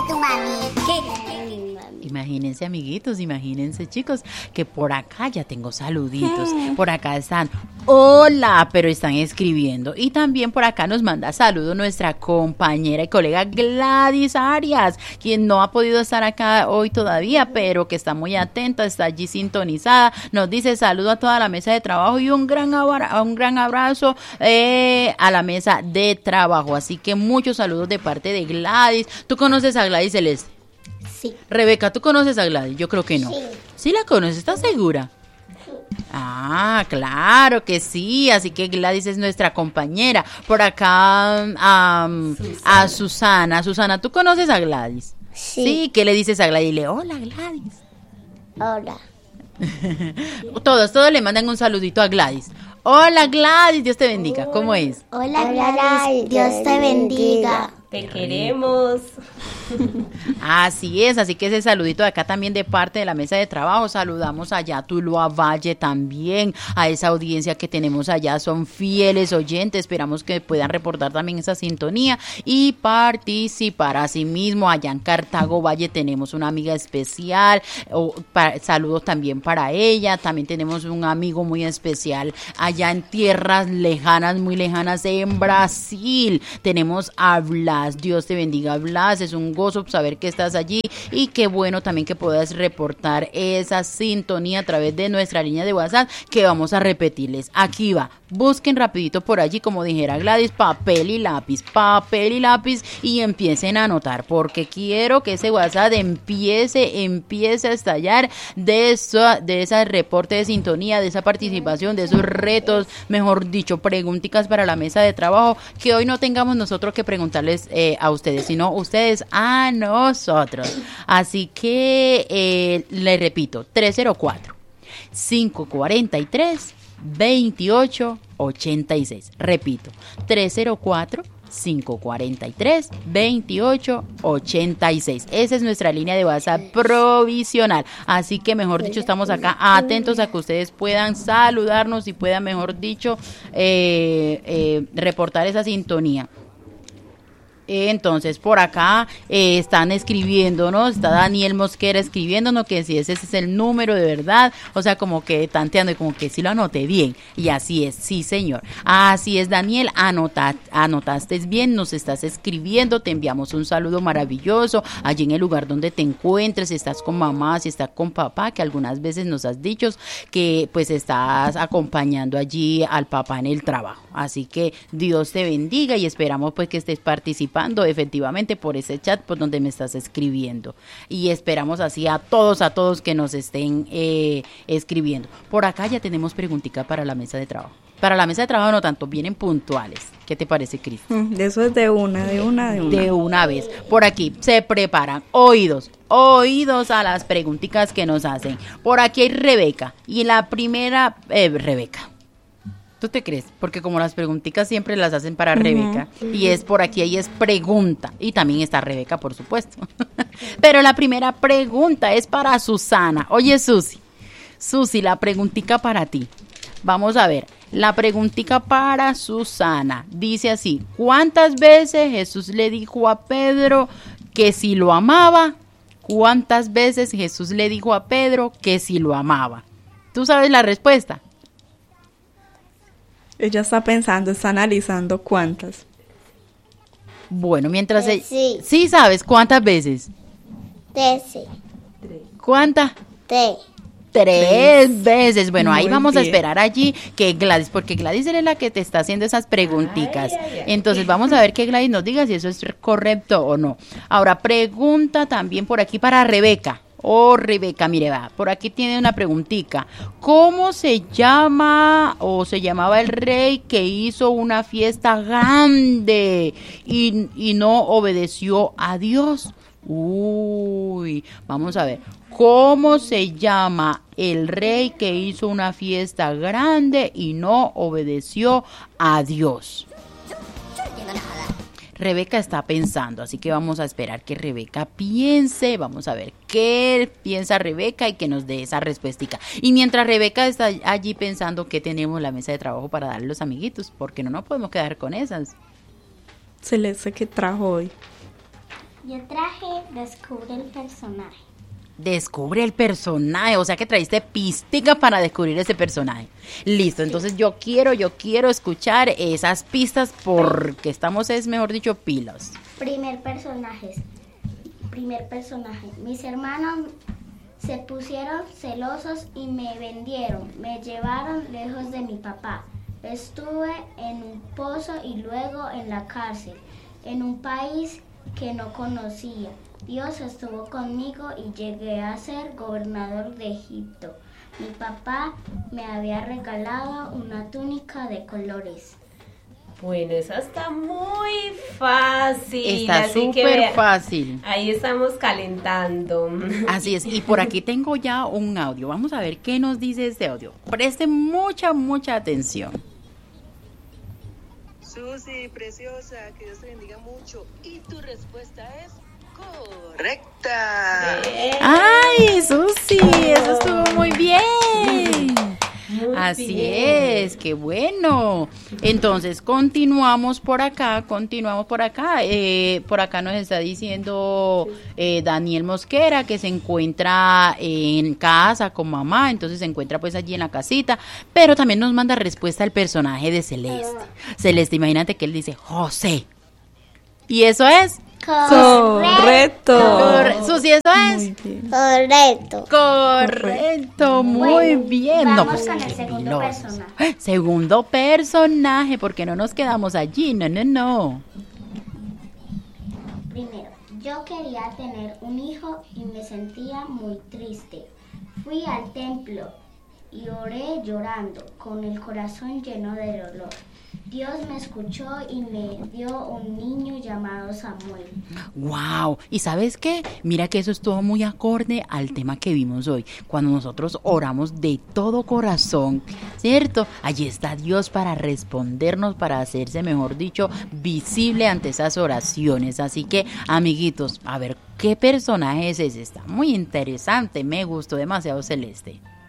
tu mami? ¿Qué dice mi mami? Imagínense, amiguitos, imagínense, chicos, que por acá ya tengo saluditos. Por acá están, hola, pero están escribiendo. Y también por acá nos manda saludo nuestra compañera y colega Gladys Arias, quien no ha podido estar acá hoy todavía, pero que está muy atenta, está allí sintonizada. Nos dice saludo a toda la mesa de trabajo y un gran abrazo a la mesa de trabajo. Así que muchos saludos de parte de Gladys. ¿Tú conoces a Gladys Celeste? Sí. Rebeca, ¿tú conoces a Gladys? Yo creo que no. Sí. ¿Sí la conoces? ¿Estás segura? Ah, claro que sí, así que Gladys es nuestra compañera. Por acá a Susana. Susana, ¿tú conoces a Gladys? Sí. ¿Qué le dices a Gladys? Dile, hola Gladys. Hola. Todos le mandan un saludito a Gladys. Hola Gladys, Dios te bendiga. ¿Cómo es? Hola, Gladys. Dios te bendiga. Te queremos. Así es, así que ese saludito de acá también de parte de la mesa de trabajo. Saludamos allá a Tuluá Valle también, a esa audiencia que tenemos allá, son fieles oyentes, esperamos que puedan reportar también esa sintonía y participar. Asimismo, allá en Cartago Valle tenemos una amiga especial, saludos también para ella. También tenemos un amigo muy especial allá en tierras lejanas, muy lejanas en Brasil. Tenemos a Blas. Dios te bendiga, Blas, es un gozo saber que estás allí y qué bueno también que puedas reportar esa sintonía a través de nuestra línea de WhatsApp que vamos a repetirles. Aquí va, busquen rapidito por allí, como dijera Gladys, papel y lápiz y empiecen a anotar, porque quiero que ese WhatsApp empiece a estallar de ese reporte de sintonía, de esa participación, de esos retos, mejor dicho, preguntitas para la mesa de trabajo, que hoy no tengamos nosotros que preguntarles a ustedes, sino ustedes a nosotros. Así que les repito, 304-543-2886. Repito, 304-543-2886. Esa es nuestra línea de WhatsApp provisional. Así que, mejor dicho, estamos acá atentos a que ustedes puedan saludarnos y puedan, mejor dicho, reportar esa sintonía. Entonces por acá están escribiéndonos, está Daniel Mosquera escribiéndonos que si ese es el número de verdad, o sea, como que tanteando y como que sí lo anoté bien, y así es, sí señor, así es Daniel, anotaste bien, nos estás escribiendo, te enviamos un saludo maravilloso allí en el lugar donde te encuentres, si estás con mamá, si estás con papá, que algunas veces nos has dicho que pues estás acompañando allí al papá en el trabajo, así que Dios te bendiga y esperamos pues que estés participando efectivamente por ese chat por donde me estás escribiendo, y esperamos así a todos que nos estén escribiendo. Por acá ya tenemos preguntica para la mesa de trabajo. Para la mesa de trabajo no tanto, vienen puntuales. ¿Qué te parece, Cris? Eso es de una. De una vez. Por aquí se preparan oídos a las preguntitas que nos hacen. Por aquí hay Rebeca, y la primera, Rebeca, ¿tú te crees? Porque como las preguntitas siempre las hacen para Rebeca, y es por aquí, ahí es pregunta, y también está Rebeca, por supuesto. Pero la primera pregunta es para Susana. Oye, Susi, la preguntica para ti. Vamos a ver, la preguntica para Susana. Dice así, ¿cuántas veces Jesús le dijo a Pedro que si lo amaba? ¿Cuántas veces Jesús le dijo a Pedro que si lo amaba? ¿Tú sabes la respuesta? Ella está pensando, está analizando cuántas. Bueno, mientras... Sí. ¿Sí sabes cuántas veces? 13. ¿Cuántas? 3. 3 veces. Bueno, ahí Muy vamos bien. a esperar allí que Gladys, porque Gladys es la que te está haciendo esas preguntitas. Entonces vamos a ver que Gladys nos diga si eso es correcto o no. Ahora, pregunta también por aquí para Rebeca. Rebeca, mire, va, por aquí tiene una preguntita. ¿Cómo se llama o se llamaba el rey que hizo una fiesta grande y no obedeció a Dios? Vamos a ver. ¿Cómo se llama el rey que hizo una fiesta grande y no obedeció a Dios? Rebeca está pensando, así que vamos a esperar que Rebeca piense, vamos a ver qué piensa Rebeca y que nos dé esa respuestica. Y mientras Rebeca está allí pensando qué tenemos en la mesa de trabajo para darle a los amiguitos, porque no nos podemos quedar con esas. Celeste, ¿qué trajo hoy? Yo traje Descubre el personaje. Descubre el personaje, o sea que traíste pistica para descubrir ese personaje. Listo, entonces yo quiero escuchar esas pistas porque estamos, es mejor dicho, pilas. Primer personaje. Mis hermanos se pusieron celosos y me vendieron. Me llevaron lejos de mi papá. Estuve en un pozo y luego en la cárcel, en un país que no conocía. Dios estuvo conmigo y llegué a ser gobernador de Egipto. Mi papá me había regalado una túnica de colores. Bueno, esa está muy fácil. Está así que súper vea, fácil. Ahí estamos calentando. Así es, y por aquí tengo ya un audio. Vamos a ver qué nos dice este audio. Preste mucha atención. Susi, preciosa, que Dios te bendiga mucho. Y tu respuesta es correcta. ¡Ay, Susi! Eso estuvo muy bien. Muy Así bien. es, qué bueno. Entonces, continuamos por acá. Por acá nos está diciendo Daniel Mosquera que se encuentra en casa con mamá, entonces se encuentra pues allí en la casita, pero también nos manda respuesta al personaje de Celeste. Celeste, imagínate que él dice José. ¿Y eso es? Correcto. Susi, ¿eso es? Muy bien. Correcto. Correcto, muy bien. No, Vamos pues, con el qué segundo pilosos. personaje. Segundo personaje, porque no nos quedamos allí, no. Primero, yo quería tener un hijo y me sentía muy triste. Fui al templo y oré llorando, con el corazón lleno de dolor. Dios me escuchó y me dio un niño llamado Samuel. Wow, ¿y sabes qué? Mira que eso estuvo muy acorde al tema que vimos hoy, cuando nosotros oramos de todo corazón, ¿cierto? Allí está Dios para respondernos, para hacerse, mejor dicho, visible ante esas oraciones. Así que, amiguitos, a ver, ¿qué personaje es ese? Está muy interesante, me gustó demasiado Celeste.